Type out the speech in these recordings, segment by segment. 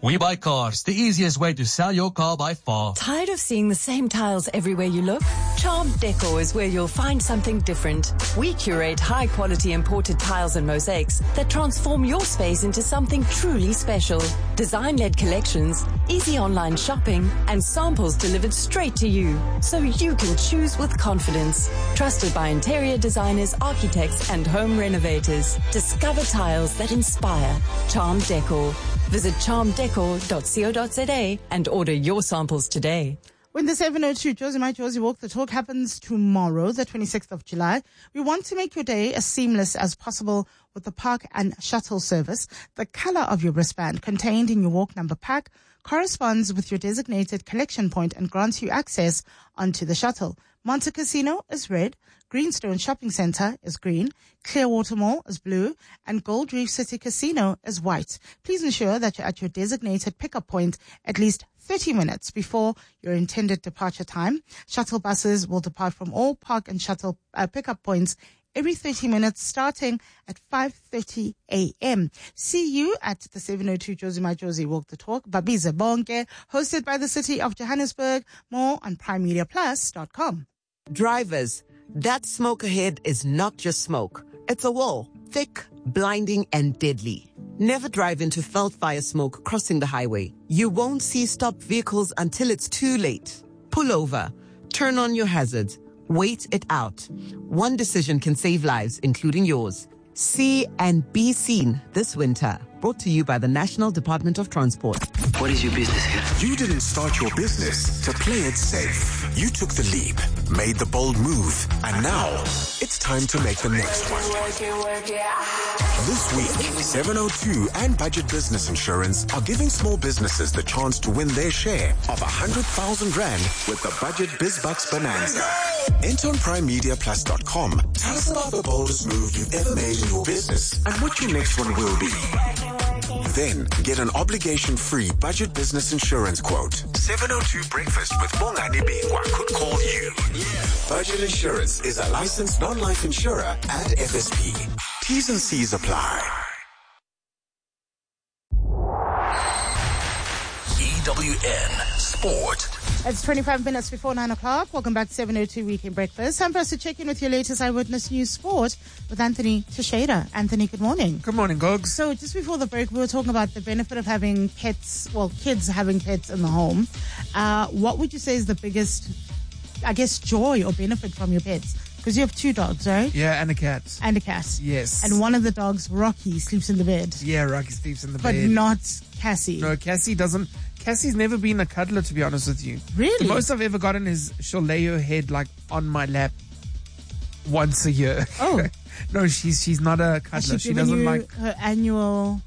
We Buy Cars, the easiest way to sell your car by far. Tired of seeing the same tiles everywhere you look? Charm Decor is where you'll find something different. We curate high-quality imported tiles and mosaics that transform your space into something truly special. Design-led collections, easy online shopping, and samples delivered straight to you, so you can choose with confidence. Trusted by interior designers, architects, and home renovators. Discover tiles that inspire. Charm Decor. Visit charmdecor.co.za and order your samples today. When the 702 Josie My Josie Walk the Talk happens tomorrow, the 26th of July, we want to make your day as seamless as possible with the park and shuttle service. The color of your wristband contained in your walk number pack corresponds with your designated collection point and grants you access onto the shuttle. Monte Casino is red, Greenstone Shopping Centre is green, Clearwater Mall is blue, and Gold Reef City Casino is white. Please ensure that you're at your designated pickup point at least 30 minutes before your intended departure time. Shuttle buses will depart from all park and shuttle pickup points every 30 minutes starting at 5:30 a.m. See you at the 702 Josie My Josie Walk the Talk, Babiza Bonke, hosted by the City of Johannesburg. More on primemediaplus.com. Drivers, that smoke ahead is not just smoke. It's a wall, thick, blinding, and deadly. Never drive into felt fire smoke crossing the highway. You won't see stopped vehicles until it's too late. Pull over. Turn on your hazards. Wait it out. One decision can save lives, including yours. See and be seen this winter. Brought to you by the National Department of Transport. What is your business here? You didn't start your business to play it safe. You took the leap, made the bold move, and now it's time to make the next one. This week, 702 and Budget Business Insurance are giving small businesses the chance to win their share of 100,000 Rand with the Budget BizBucks Bonanza. Enter on primemediaplus.com. Tell us about the boldest move you've ever made in your business and what your next one will be. Then get an obligation-free Budget Business Insurance quote. 702 Breakfast with Bongani Bingwa could call you. Budget Insurance is a licensed non-life insurer at FSP. T's and C's apply. EWN Sport. It's 25 minutes before 9 o'clock. Welcome back to 702 Weekend Breakfast. Time for us to check in with your latest Eyewitness News Sport with Anthony Teixeira. Anthony, good morning. Good morning, Gogs. So just before the break, we were talking about the benefit of having pets, well, kids having pets in the home. What would you say is the biggest, I guess, joy or benefit from your pets? Because you have 2 dogs, right? Yeah, and a cat. And a cat. Yes. And one of the dogs, Rocky, sleeps in the bed. Yeah, Rocky sleeps in the bed. But not Cassie. No, Cassie doesn't. Cassie's never been a cuddler, to be honest with you. Really? The most I've ever gotten is she'll lay her head like on my lap once a year. Oh. No, she's not a cuddler. She doesn't like her annual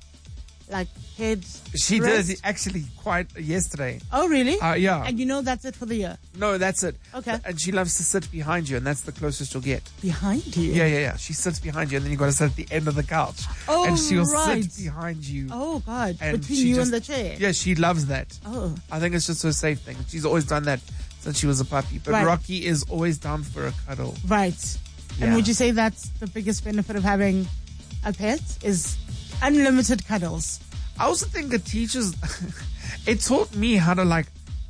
head. She rest? did actually quite yesterday. Oh, really? Yeah. And you know that's it for the year? No, that's it. Okay. And she loves to sit behind you, and that's the closest you'll get. Behind you? Yeah. She sits behind you, and then you got to sit at the end of the couch. Oh, and she'll right. sit behind you. Oh, God. And between you and the chair? Yeah, she loves that. Oh. I think it's just her safe thing. She's always done that since she was a puppy. But right. Rocky is always down for a cuddle. Right. Yeah. And would you say that's the biggest benefit of having a pet is unlimited cuddles? I also think it teaches, it taught me how to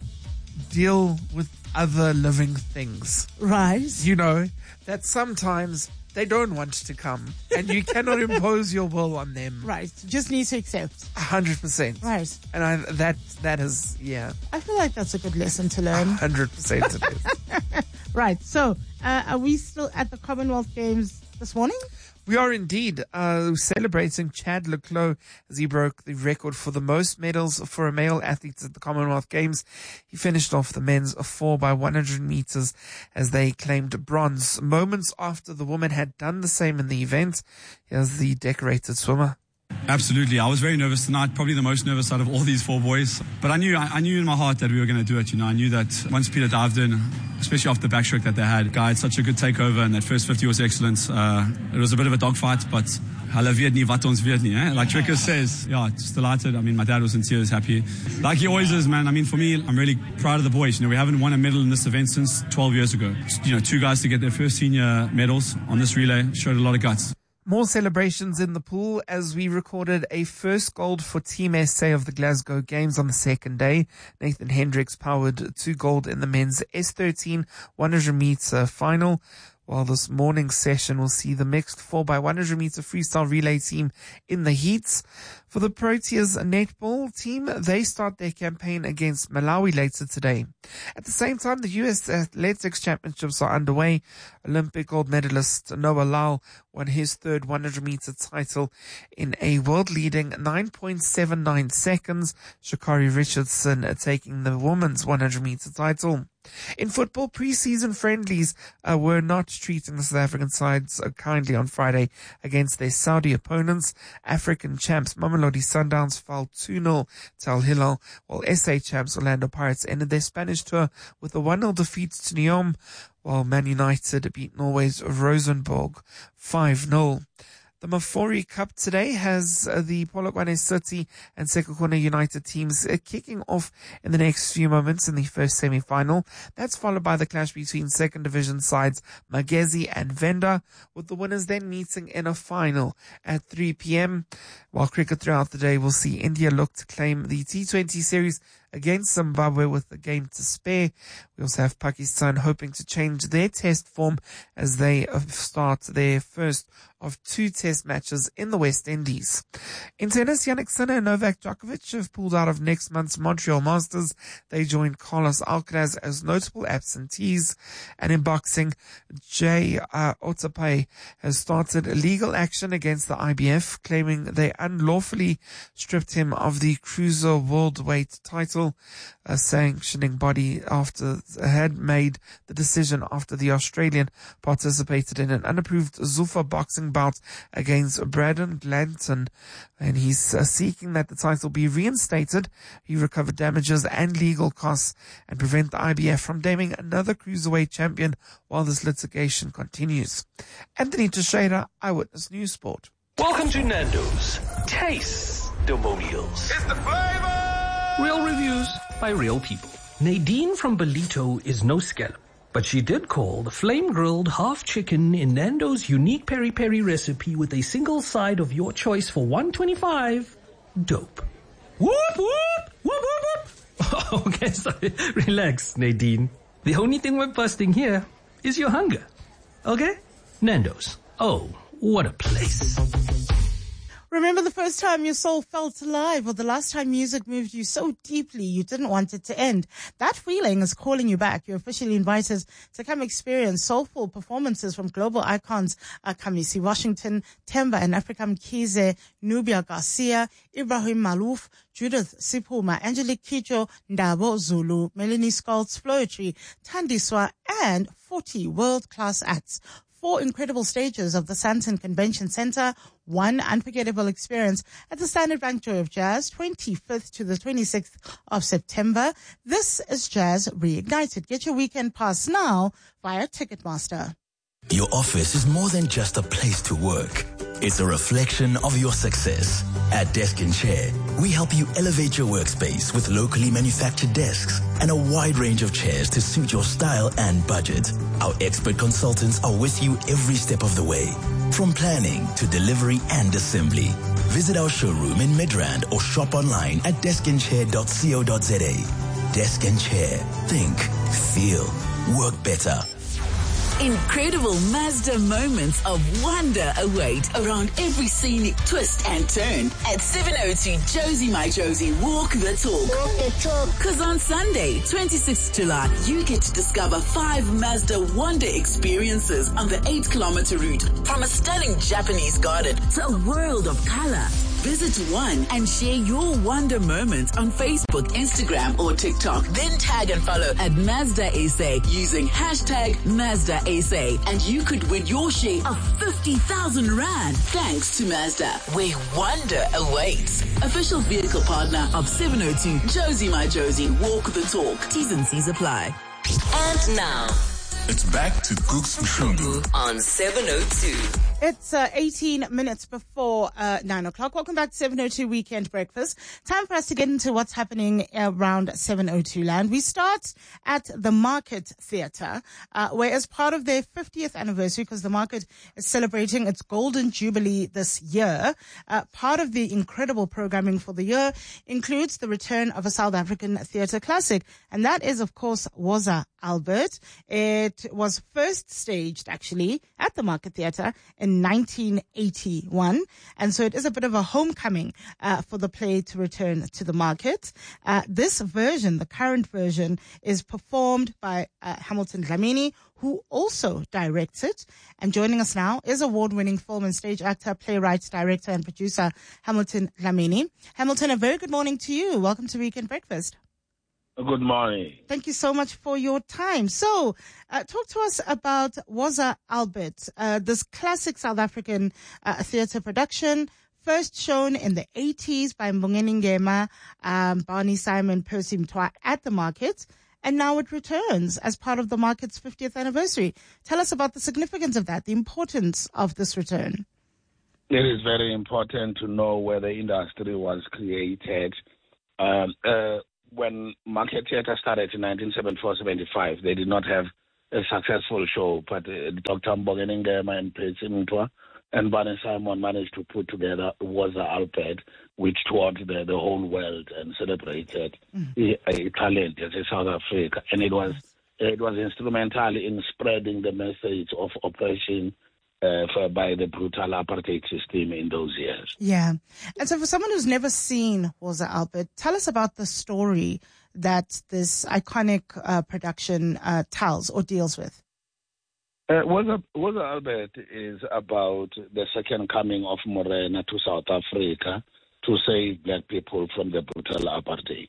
deal with other living things. Right. You know, that sometimes they don't want to come and you cannot impose your will on them. Right. You just need to accept. 100%. Right. And that is, yeah. I feel like that's a good lesson to learn. 100% it is. Right. So, are we still at the Commonwealth Games this morning? We are indeed celebrating Chad Leclos as he broke the record for the most medals for a male athlete at the Commonwealth Games. He finished off the men's 4x100 meters as they claimed bronze. Moments after the woman had done the same in the event, here's the decorated swimmer. Absolutely. I was very nervous tonight, probably the most nervous out of all these 4 boys. But I knew in my heart that we were going to do it. You know, I knew that once Peter dived in, especially after the backstroke that they had, Guy had such a good takeover and that first 50 was excellent. It was a bit of a dogfight, but hulle weet nie wat ons weet nie, eh? Like Tricker says, yeah, just delighted. I mean, my dad was in tears, happy. Like he always is, man. I mean, for me, I'm really proud of the boys. You know, we haven't won a medal in this event since 12 years ago. You know, 2 guys to get their first senior medals on this relay showed a lot of guts. More celebrations in the pool as we recorded a first gold for Team SA of the Glasgow Games on the second day. Nathan Hendricks powered 2 gold in the men's S13 100-meter final. While this morning's session will see the mixed 4x100 meter freestyle relay team in the heats. For the Proteas netball team, they start their campaign against Malawi later today. At the same time, the US Athletics Championships are underway. Olympic gold medalist Noah Lyle won his third 100 meter title in a world-leading 9.79 seconds. Sha'Carri Richardson taking the women's 100 meter title. In football, pre-season friendlies were not treating the South African sides kindly on Friday against their Saudi opponents. African champs Mamelodi Sundowns fell 2-0 to Al Hilal, while SA champs Orlando Pirates ended their Spanish tour with a 1-0 defeat to Neom, while Man United beat Norway's Rosenborg 5-0. The Mafori Cup today has the Polokwane City and Sekhukhune United teams kicking off in the next few moments in the first semi-final. That's followed by the clash between second division sides Magezi and Venda, with the winners then meeting in a final at 3 p.m. While cricket throughout the day will see India look to claim the T20 series against Zimbabwe with the game to spare. We also have Pakistan hoping to change their test form as they start their first of 2 test matches in the West Indies. In tennis, Jannik Sinner and Novak Djokovic have pulled out of next month's Montreal Masters. They joined Carlos Alcaraz as notable absentees. And in boxing, Jay Otapai has started legal action against the IBF, claiming they unlawfully stripped him of the cruiser worldweight title. A sanctioning body had made the decision after the Australian participated in an unapproved Zuffa boxing bout against Braden Glanton, and he's seeking that the title be reinstated. He recovered damages and legal costs and prevent the IBF from naming another cruiserweight champion while this litigation continues. Anthony Teixeira, Eyewitness News Sport. Welcome to Nando's Taste Domonials. It's the flavor! Real reviews by real people. Nadine from Belito is no scallop, but she did call the flame-grilled half chicken in Nando's unique peri-peri recipe with a single side of your choice for $1.25 dope. Whoop, whoop, whoop, whoop, whoop. Okay, sorry. Relax, Nadine. The only thing we're busting here is your hunger. Okay? Nando's. Oh, what a place. Remember the first time your soul felt alive, or the last time music moved you so deeply you didn't want it to end? That feeling is calling you back. You're officially invited to come experience soulful performances from global icons Kamisi Washington, Temba and Africa Mkhize, Nubia Garcia, Ibrahim Malouf, Judith Sipuma, Angelique Kidjo, Ndabo Zulu, Melanie Skoltz, Floetry, Tandiswa, and 40 world-class acts. 4 incredible stages of the Sandton Convention Center, 1 unforgettable experience at the Standard Bank Joy of Jazz, 25th to the 26th of September. This is Jazz Reignited. Get your weekend pass now via Ticketmaster. Your office is more than just a place to work. It's a reflection of your success. At Desk and Chair, we help you elevate your workspace with locally manufactured desks and a wide range of chairs to suit your style and budget. Our expert consultants are with you every step of the way, from planning to delivery and assembly. Visit our showroom in Midrand or shop online at deskandchair.co.za. Desk and Chair. Think, feel, work better. Incredible Mazda moments of wonder await around every scenic twist and turn at 702 Josie My Josie Walk the Talk. Walk the Talk. Because on Sunday, 26th July, you get to discover 5 Mazda wonder experiences on the 8-kilometer route, from a stunning Japanese garden to a world of color. Visit one and share your wonder moments on Facebook, Instagram, or TikTok. Then tag and follow at Mazda SA using hashtag Mazda SA, and you could win your share of 50,000 Rand thanks to Mazda, where wonder awaits. Official vehicle partner of 702 Josie My Josie Walk the Talk. T's and C's apply. And now, It's back to Cooks Mshundu on 702. It's 18 minutes before 9 o'clock. Welcome back to 702 Weekend Breakfast. Time for us to get into what's happening around 702 land. We start at the Market Theatre, where as part of their 50th anniversary, because the Market is celebrating its Golden Jubilee this year, part of the incredible programming for the year includes the return of a South African theatre classic. And that is, of course, Woza Albert. It was first staged, actually, at the Market Theatre in 1981. And so it is a bit of a homecoming for the play to return to the market. This version, the current version, is performed by Hamilton Dlamini, who also directs it. And joining us now is award-winning film and stage actor, playwright, director, and producer Hamilton Dlamini. Hamilton, a very good morning to you. Welcome to Weekend Breakfast. Good morning. Thank you so much for your time. So, talk to us about Woza Albert, this classic South African theatre production, first shown in the 80s by Mbongeni Ngema, Barney Simon, Percy Mtwa at the Market, and now it returns as part of the Market's 50th anniversary. Tell us about the significance of that, the importance of this return. It is very important to know where the industry was created. When Market Theatre started in 1974-75, they did not have a successful show, but Dr. Mbongeni Ngema and Percy Mtwa and Barney Simon managed to put together Woza Albert, which toured the whole world and celebrated a talent as a South Africa. And it was instrumental in spreading the message of oppression by the brutal apartheid system in those years. Yeah. And so for someone who's never seen Woza Albert, tell us about the story that this iconic production tells or deals with. Woza Albert is about the second coming of Morena to South Africa to save black people from the brutal apartheid.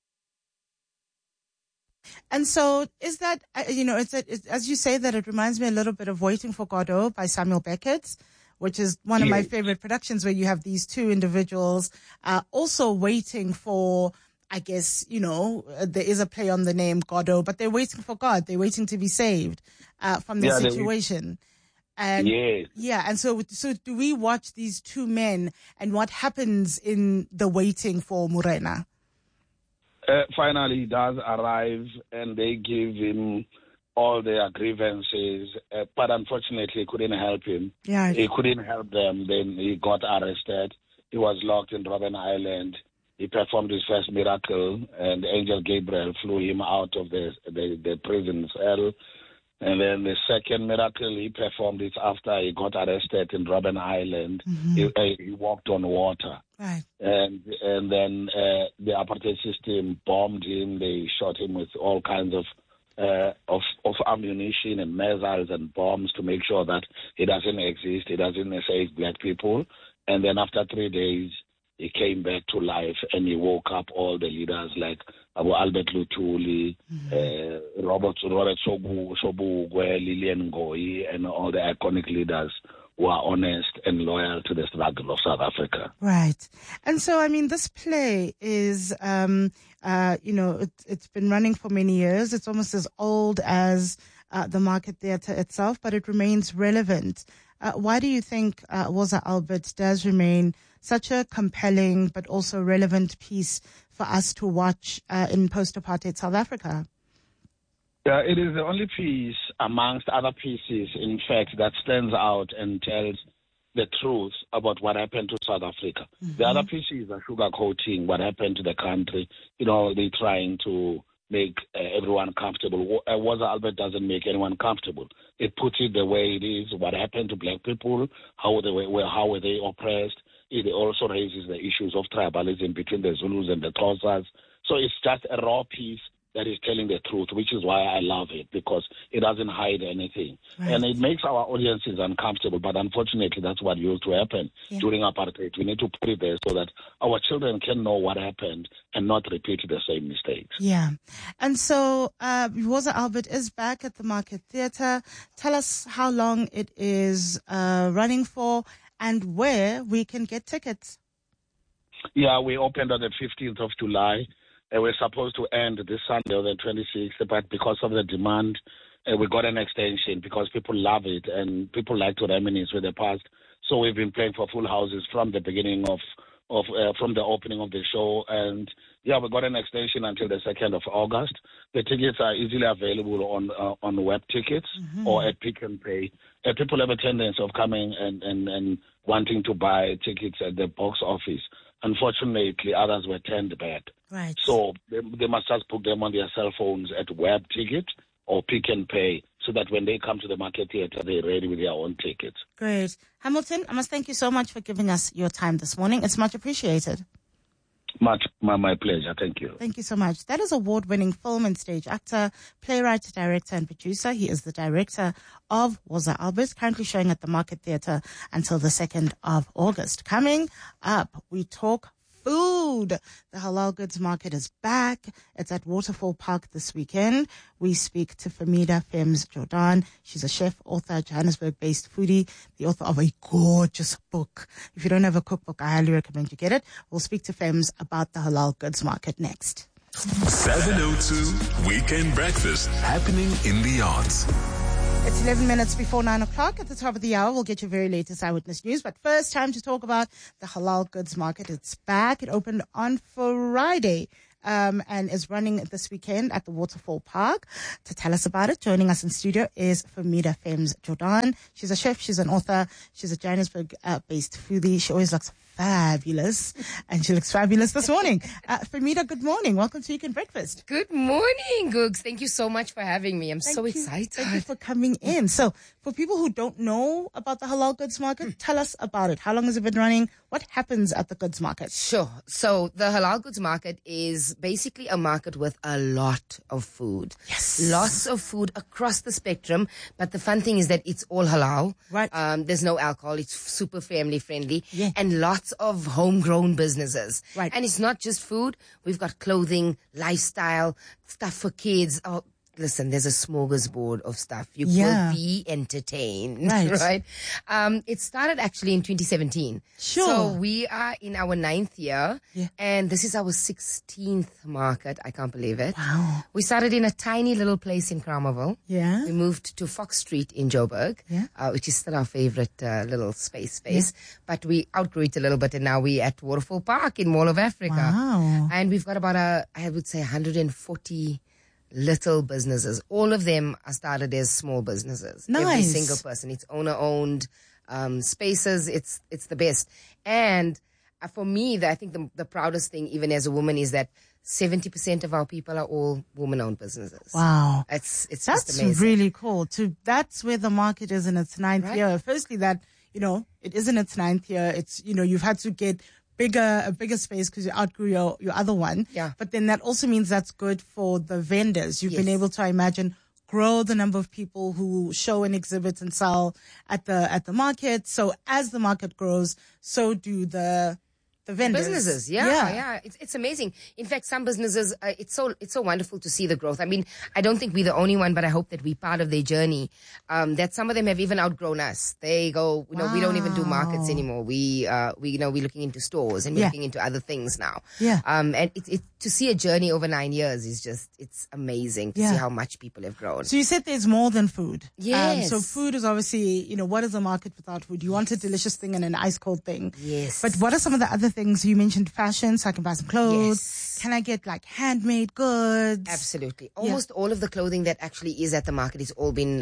And so is that, it's as you say that, it reminds me a little bit of Waiting for Godot by Samuel Beckett, which is one of my favorite productions, where you have these two individuals also waiting for, I guess, there is a play on the name Godot, but they're waiting for God. They're waiting to be saved from the situation. And and so do we watch these two men and what happens in the waiting for Morena? Finally, he does arrive, and they give him all their grievances, but unfortunately, he couldn't help him. Yeah. He couldn't help them. Then he got arrested. He was locked in Robben Island. He performed his first miracle, and Angel Gabriel flew him out of the prison cell. And then the second miracle he performed is after he got arrested in Robben Island. He walked on water. Right. And then the apartheid system bombed him. They shot him with all kinds of ammunition and missiles and bombs to make sure that he doesn't exist. He doesn't save black people. And then after 3 days, he came back to life, and he woke up all the leaders like Albert Luthuli, Robert Sobukwe, Lilian Ngoyi, and all the iconic leaders who are honest and loyal to the struggle of South Africa. Right. And so, I mean, this play is, it's been running for many years. It's almost as old as the Market Theatre itself, but it remains relevant. Why do you think Woza Albert does remain such a compelling but also relevant piece for us to watch in post-apartheid South Africa? It is the only piece amongst other pieces, in fact, that stands out and tells the truth about what happened to South Africa. The other pieces are sugarcoating what happened to the country. They're trying to make everyone comfortable. Woza Albert doesn't make anyone comfortable. It puts it the way it is, what happened to black people, how were they oppressed. It also raises the issues of tribalism between the Zulus and the Xhosas. So it's just a raw piece that is telling the truth, which is why I love it, because it doesn't hide anything. Right. And it makes our audiences uncomfortable, but unfortunately that's what used to happen during apartheid. We need to put it there so that our children can know what happened and not repeat the same mistakes. Yeah. And so Woza Albert is back at the Market Theatre. Tell us how long it is running for and where we can get tickets. Yeah, we opened on the 15th of July. We're supposed to end this Sunday on the 26th, but because of the demand, we got an extension because people love it and people like to reminisce with the past. So we've been playing for full houses from the beginning from the opening of the show. And yeah, we got an extension until the 2nd of August. The tickets are easily available on web tickets or at Pick and Pay. People have a tendency of coming and wanting to buy tickets at the box office. Unfortunately, others were turned back. Right. So they must just book them on their cell phones at web ticket or Pick and Pay, so that when they come to the market theatre, they're ready with their own tickets. Great. Hamilton, I must thank you so much for giving us your time this morning. It's much appreciated. My pleasure. Thank you. Thank you so much. That is award-winning film and stage actor, playwright, director, and producer. He is the director of Woza Albert, currently showing at the Market Theatre until the 2nd of August. Coming up, we talk food. The Halal Goods Market is back. It's at Waterfall Park this weekend. We speak to Famida Fems Jordan. She's a chef, author, Johannesburg-based foodie, the author of a gorgeous book. If you don't have a cookbook, I highly recommend you get it. We'll speak to Fems about the Halal Goods Market next. 702 Weekend Breakfast, happening in the arts. It's 11 minutes before 9 o'clock. At the top of the hour, we'll get your very latest eyewitness news. But first, time to talk about the Halal Goods Market. It's back. It opened on Friday and is running this weekend at the Waterfall Park. To tell us about it, joining us in studio is Famida Fems Jordan. She's a chef. She's an author. She's a Johannesburg-based foodie. She always looks fabulous, and she looks fabulous this morning. Famida, good morning. Welcome to Weekend Breakfast. Good morning, Googs. Thank you so much for having me. I'm so excited. Thank you for coming in. So, for people who don't know about the Halal Goods Market, tell us about it. How long has it been running? What happens at the Goods Market? Sure. So, the Halal Goods Market is basically a market with a lot of food. Yes. Lots of food across the spectrum. But the fun thing is that it's all halal. Right. There's no alcohol. It's super family friendly. Yeah. And lots of homegrown businesses. Right. And it's not just food. We've got clothing, lifestyle, stuff for kids. Oh, listen, there's a smorgasbord of stuff. You will be entertained. Right. It started actually in 2017. Sure. So we are in our 9th year. Yeah. And this is our 16th market. I can't believe it. Wow. We started in a tiny little place in Kramerville. Yeah. We moved to Fox Street in Joburg, Yeah. which is still our favorite little space. But we outgrew it a little bit, and now we're at Waterfall Park in Mall of Africa. Wow. And we've got about I would say 140 little businesses. All of them are started as small businesses. Nice. Every single person. It's owner-owned spaces. It's the best. And for me, I think the proudest thing, even as a woman, is that 70% of our people are all woman-owned businesses. Wow. It's That's just amazing. really cool. That's where the market is in its 9th year. Firstly, that, it is in its 9th year. It's, you've had to get a bigger space because you outgrew your other one. Yeah. But then that also means that's good for the vendors. You've been able to, I imagine, grow the number of people who show and exhibit and sell at the market. So as the market grows, so do the vendors. Businesses, yeah. It's amazing. In fact, some businesses, it's so wonderful to see the growth. I mean, I don't think we're the only one, but I hope that we're part of their journey. That some of them have even outgrown us. They go, we don't even do markets anymore. We're looking into stores and we're looking into other things now. Yeah. And it to see a journey over 9 years is it's amazing to see how much people have grown. So you said there's more than food. Yes. So food is obviously, what is a market without food? You want a delicious thing and an ice cold thing. Yes. But what are some of the other things? You mentioned fashion, so I can buy some clothes. Yes. Can I get handmade goods? Absolutely. Almost all of the clothing that actually is at the market is all been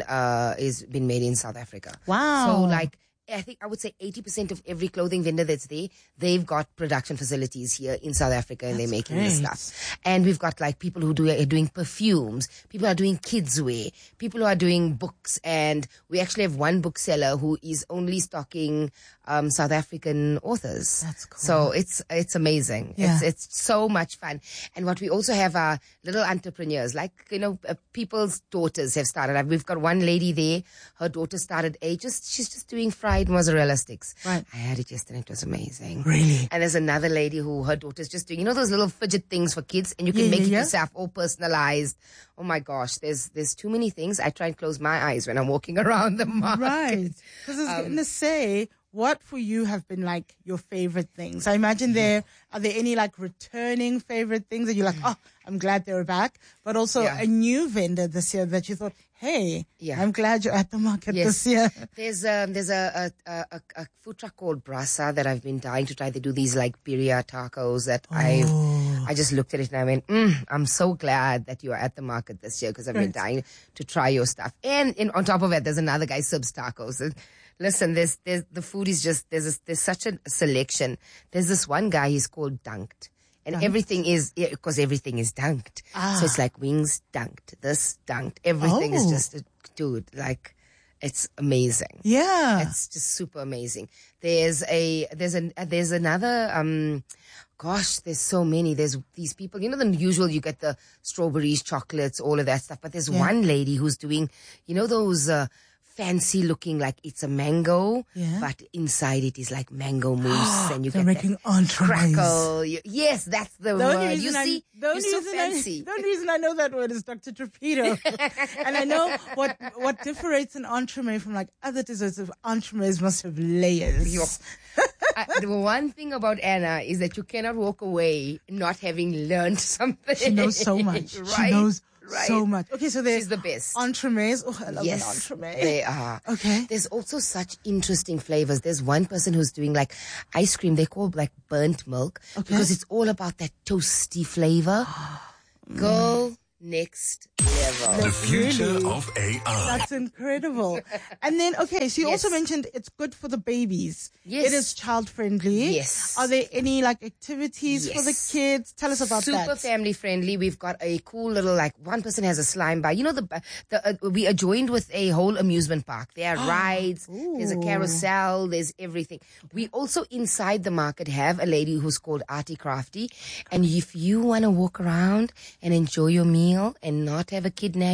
made in South Africa. Wow. So I would say 80% of every clothing vendor that's there, they've got production facilities here in South Africa and they're making this stuff. And we've got people who are doing perfumes, people are doing kids wear, people who are doing books, and we actually have one bookseller who is only stocking South African authors. That's cool. So it's amazing. Yeah. It's so much fun. And what we also have are little entrepreneurs, people's daughters have started. We've got one lady there, her daughter started she's just doing fried mozzarella sticks. Right. I had it yesterday. It was amazing. Really? And there's another lady who her daughter's just doing, those little fidget things for kids, and you can make it yourself, all personalized. Oh my gosh, there's too many things. I try and close my eyes when I'm walking around the market. Right. Because I was going to say, what for you have been your favorite things? I imagine are there any returning favorite things that you're I'm glad they're back, but also a new vendor this year that you thought, Okay. Yeah. I'm glad you're at the market this year. There's a food truck called Brasa that I've been dying to try. They do these like birria tacos that I just looked at it and I went, I'm so glad that you are at the market this year because I've been dying to try your stuff. And on top of it, there's another guy, Subs Tacos. Listen, there's the food is just, there's such a selection. There's this one guy, he's called Dunked. And everything is, because everything is dunked. So it's like wings dunked, this dunked. Everything is just, dude, like, it's amazing. Yeah. It's just super amazing. There's another, gosh, there's so many. There's these people, you know, the usual, you get the strawberries, chocolates, all of that stuff. But there's one lady who's doing, you know, those, fancy looking, like it's a mango, but inside it is like mango mousse, and you get making entrees. Crackle. Yes, that's the word. You see, you're so fancy. The only reason I know that word is Dr. Torpedo. And I know what differentiates an entremet from like other desserts. Entremets must have layers. The one thing about Anna is that you cannot walk away not having learned something. She knows so much. Right? She knows so much. Okay, so she's the best. Entremets. Oh, I love an entremet. They are. Okay. There's also such interesting flavors. There's one person who's doing like ice cream. They call like burnt milk because it's all about that toasty flavor. Girl, next level. The future of AI. That's incredible. And then, okay, so you also mentioned it's good for the babies. Yes. It is child friendly. Yes. Are there any like activities for the kids? Tell us about that. Super family friendly. We've got a cool little, like, one person has a slime bar. You know, we are joined with a whole amusement park. There are rides. There's a carousel. There's everything. We also inside the market have a lady who's called Artie Crafty. And if you want to walk around and enjoy your meal and not have a kid nag